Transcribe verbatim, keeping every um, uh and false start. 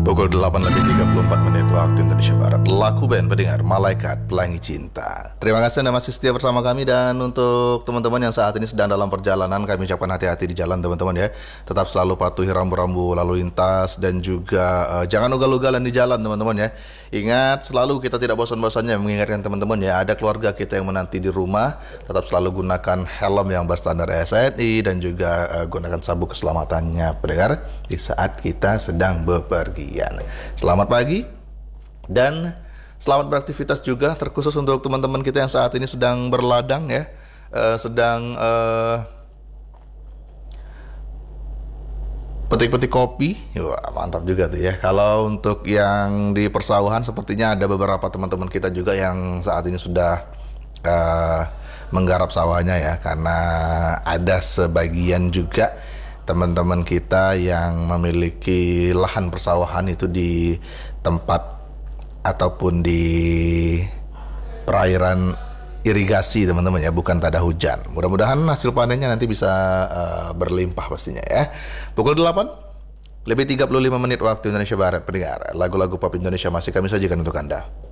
Pukul delapan lebih tiga puluh empat menit waktu Indonesia Barat. Laku band pendengar Malaikat Pelangi Cinta. Terima kasih Anda masih setia bersama kami. Dan untuk teman-teman yang saat ini sedang dalam perjalanan, kami ucapkan hati-hati di jalan teman-teman ya. Tetap selalu patuhi rambu-rambu lalu lintas. Dan juga uh, jangan ugal-ugalan di jalan teman-teman ya. Ingat, selalu kita tidak bosan-bosannya mengingatkan teman-teman ya. Ada keluarga kita yang menanti di rumah. Tetap selalu gunakan helm yang berstandar S N I. Dan juga uh, gunakan sabuk keselamatannya pendengar di saat kita sedang bepergian. Selamat pagi dan selamat beraktivitas juga, terkhusus untuk teman-teman kita yang saat ini sedang berladang ya, uh, sedang uh, petik-petik kopi. Wah, mantap juga tuh ya. Kalau untuk yang di persawahan, sepertinya ada beberapa teman-teman kita juga yang saat ini sudah uh, menggarap sawahnya ya, karena ada sebagian juga teman-teman kita yang memiliki lahan persawahan itu di tempat ataupun di perairan irigasi teman-teman ya, bukan tada hujan. Mudah-mudahan hasil panennya nanti bisa uh, berlimpah pastinya ya. Pukul delapan lebih tiga puluh lima menit waktu Indonesia Barat pendengar. Lagu-lagu pop Indonesia masih kami sajikan untuk Anda.